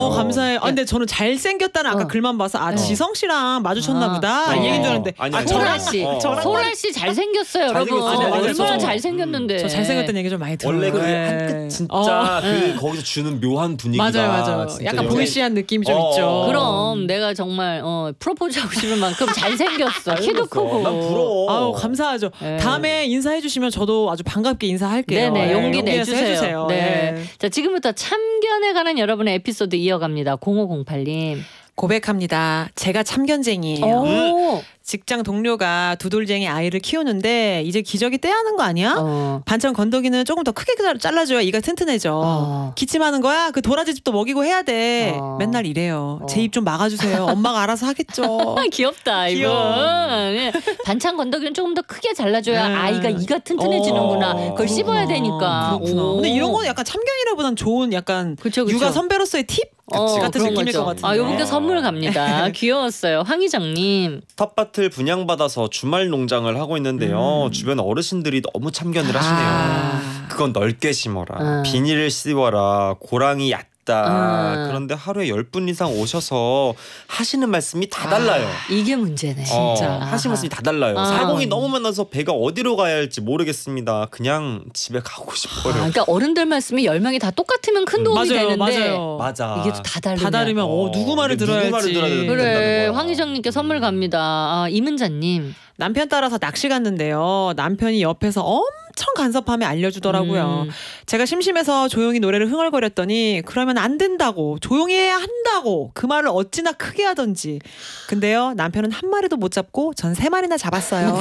감사해요. 근데 저는 잘생겼다는 아까 글만 봐서 지성 씨랑 마주쳤나 보다 이 얘기인 줄 알았는데 소라 씨, 소라 씨 잘생겼어요, 여러분. 얼마나 잘생겼는데. 저 잘생겼다는 얘기 좀 많이 들어요. 원래 그 한끗 진짜 거기서 주는 묘한 분위기가 맞아요. 약간 보이시한 느낌이 좀 있죠. 그럼 내가 정말 프로포즈하고 싶을 만큼 잘생겼어. 키도 크고. 난 부러워. 아우 감사하죠. 다음에 인사해 주시면 저도 아주 반갑게 인사할게요. 네네, 용기 내주세요. 해주세요. 네. 자, 지금부터 참견에 관한 여러분의 에피소드 이어갑니다. 0508님. 고백합니다. 제가 참견쟁이에요. 직장 동료가 두돌쟁이 아이를 키우는데 이제 기저귀 떼야 하는 거 아니야? 반찬 건더기는 조금 더 크게 잘라줘야 이가 튼튼해져. 기침하는 거야? 그 도라지 즙도 먹이고 해야 돼. 맨날 이래요. 제 입 좀 막아주세요. 엄마가 알아서 하겠죠. 귀엽다 이분. 반찬 건더기는 조금 더 크게 잘라줘야 아이가 이가 튼튼해지는구나. 그걸 씹어야 되니까. 근데 이런 건 약간 참견이라보단 좋은 약간 그쵸. 육아 선배로서의 팁? 같은 느낌일 것 같은데. 요분께 선물 갑니다. 귀여웠어요. 황희정님. 텃밭을 분양받아서 주말 농장을 하고 있는데요. 주변 어르신들이 너무 참견을 하시네요. 그건 넓게 심어라. 비닐을 씌워라. 고랑이 얕다. 그런데 하루에 10분 이상 오셔서 하시는 말씀이 다 달라요. 이게 문제네. 진짜. 하시는 말씀이 다 달라요. 살공이 너무 많아서 배가 어디로 가야 할지 모르겠습니다. 그냥 집에 가고 싶어요. 그러니까 어른들 말씀이 10명이 다 똑같으면 큰 도움이 되는데 맞아. 이게 또 다 다르면 누구 말을 들어야지. 그래. 황희정님께 선물 갑니다. 이문자님. 남편 따라서 낚시 갔는데요. 남편이 옆에서 엄청 간섭하며 알려주더라고요. 제가 심심해서 조용히 노래를 흥얼거렸더니 그러면 안 된다고 조용히 해야 한다고 그 말을 어찌나 크게 하던지. 근데요 남편은 한 마리도 못 잡고 전 3마리나 잡았어요.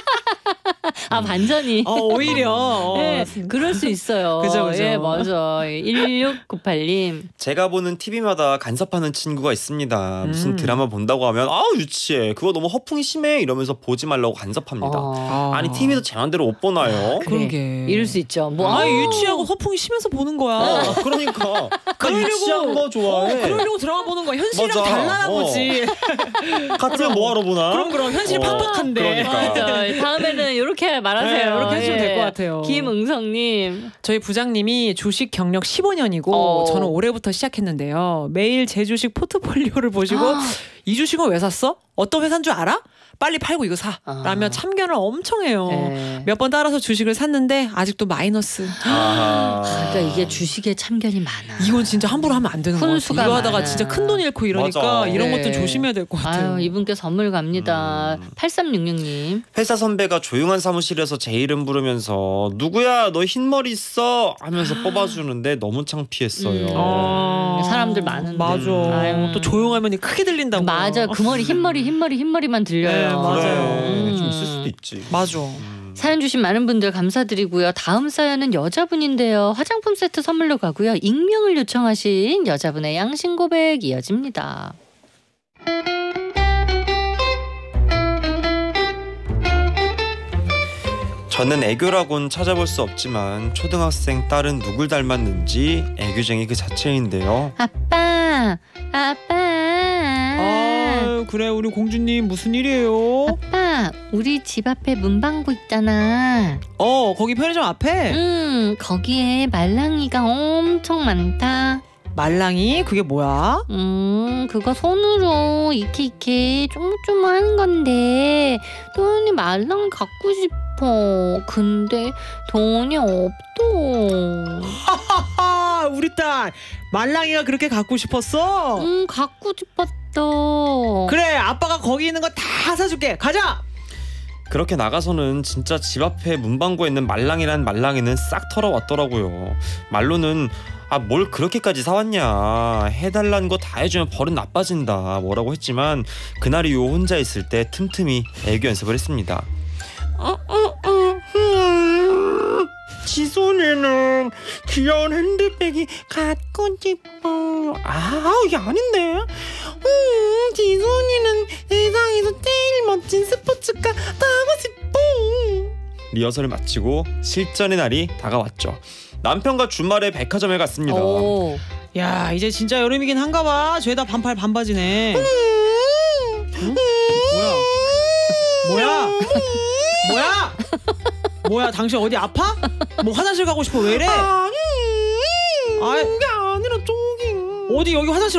반전이. 오히려. 네, 그럴 수 있어요. 그죠. 예, 맞아. 1698님. 제가 보는 TV마다 간섭하는 친구가 있습니다. 무슨 드라마 본다고 하면 유치해. 그거 너무 허풍이 심해. 이러면서 보지 말라고 간섭합니다. 아니 TV도 제 맘대로 못 보나요? 그래. 그러게. 이럴 수 있죠. 유치하고 허풍이 심해서 보는 거야. 그러니까. 유치한 거 좋아해. 그러려고 드라마 보는 거야. 현실이랑 달라나 보지. 같으면 뭐하러 보나? 그럼 현실이 팍팍한데. 그러니까. 다음에는 이렇게 말하세요. 이렇게 해주면 될 것 같아요. 김응성님. 저희 부장님이 주식 경력 15년이고 저는 올해부터 시작했는데요. 매일 제 주식 포트폴리오를 보시고 이 주식은 왜 샀어? 어떤 회사인 줄 알아? 빨리 팔고 이거 사. 라며 참견을 엄청 해요. 몇 번 따라서 주식을 샀는데 아직도 마이너스. 그러니까 이게 주식에 참견이 많아. 이건 진짜 함부로 하면 안 되는 거 같아요. 이거 하다가 진짜 큰돈 잃고 이러니까 맞아. 이런 것도 조심해야 될 것 같아요. 이분께 선물 갑니다. 8366님. 회사 선배가 조용한 사무실에서 제 이름 부르면서 누구야 너 흰머리 있어 하면서 뽑아주는데 너무 창피했어요. 사람들 많은데. 맞아. 또 조용하면 크게 들린다고. 맞아. 그 머리 흰머리만 들려요. 네, 맞아요. 좀 있을 수도 있지. 맞아. 사연 주신 많은 분들 감사드리고요. 다음 사연은 여자분인데요. 화장품 세트 선물로 가고요. 익명을 요청하신 여자분의 양심 고백 이어집니다. 저는 애교라곤 찾아볼 수 없지만 초등학생 딸은 누굴 닮았는지 애교쟁이 그 자체인데요. 아빠. 그래 우리 공주님 무슨 일이에요? 아빠, 우리 집 앞에 문방구 있잖아. 거기 편의점 앞에? 거기에 말랑이가 엄청 많다. 말랑이? 그게 뭐야? 그거 손으로 이렇게 쪼물쪼물하는 건데 도현이 말랑이 갖고 싶어. 근데 돈이 없어. 하하하 우리 딸 말랑이가 그렇게 갖고 싶었어? 갖고 싶었어. 그래 아빠가 거기 있는 거 다 사줄게. 가자. 그렇게 나가서는 진짜 집 앞에 문방구에 있는 말랑이란 말랑이는 싹 털어왔더라고요. 말로는 뭘 그렇게까지 사왔냐, 해달라는 거 다 해주면 버릇 나빠진다 뭐라고 했지만 그날 이후 혼자 있을 때 틈틈이 애교 연습을 했습니다. 지 손에는 귀여운 핸드백이 갖고 싶어. 이게 아닌데. 지 손이는 세상에서 제일 멋진 스포츠카 타고 싶어. 리허설을 마치고 실전의 날이 다가왔죠. 남편과 주말에 백화점에 갔습니다. 야 이제 진짜 여름이긴 한가 봐. 죄다 반팔 반바지네. 뭐야 당신 어디 아파? 뭐 화장실 가고 싶어 왜 이래? 그게 아니라 저기 어디 여기 화장실